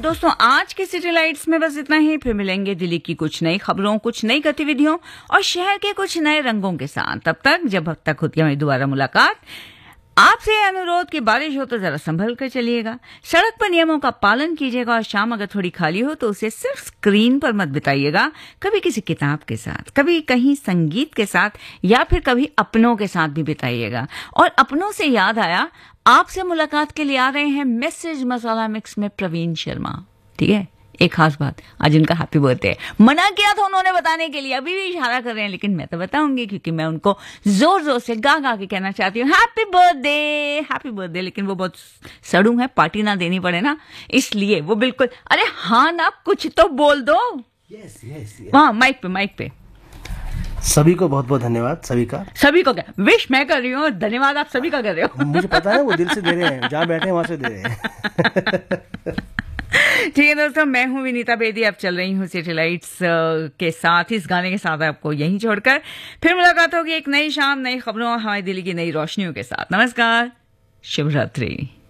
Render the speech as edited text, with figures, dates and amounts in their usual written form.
दोस्तों आज के सिटी लाइट्स में बस इतना ही। फिर मिलेंगे दिल्ली की कुछ नई खबरों, कुछ नई गतिविधियों और शहर के कुछ नए रंगों के साथ। जब तक होती है हमारी दोबारा मुलाकात, आपसे अनुरोध कि बारिश हो तो जरा संभल कर चलिएगा, सड़क पर नियमों का पालन कीजिएगा और शाम अगर थोड़ी खाली हो तो उसे सिर्फ स्क्रीन पर मत बिताइएगा, कभी किसी किताब के साथ, कभी कहीं संगीत के साथ या फिर कभी अपनों के साथ भी बिताइएगा। और अपनों से याद आया, आपसे मुलाकात के लिए आ रहे हैं मैसेज मसाला मिक्स में प्रवीण शर्मा। ठीक है, एक खास बात, आज उनका हैप्पी बर्थडे है। मना किया था उन्होंने बताने के लिए, अभी भी इशारा कर रहे हैं, लेकिन मैं तो बताऊंगी क्योंकि मैं उनको जोर जोर से गा गा के कहना चाहती हूँ हैप्पी बर्थडे, हैप्पी बर्थडे। लेकिन वो बहुत सड़ू है, पार्टी ना देनी पड़े ना, इसलिए वो बिल्कुल, अरे हाँ ना, कुछ तो बोल दो। यस हाँ, माइक पे सभी को बहुत बहुत धन्यवाद। सभी को क्या विश मैं कर रही हूँ, धन्यवाद आप सभी का कर रहे हो। मुझे पता है वो दिल से दे रहे हैं, जहाँ बैठे हैं वहां से दे रहे हैं। ठीक है दोस्तों, मैं हूँ विनीता बेदी, अब चल रही हूँ सैटेलाइट्स के साथ, इस गाने के साथ आपको यहीं छोड़कर। फिर मुलाकात होगी एक नई शाम, नई खबरों, हमारी दिल्ली की नई रोशनियों के साथ। नमस्कार, शुभ रात्रि।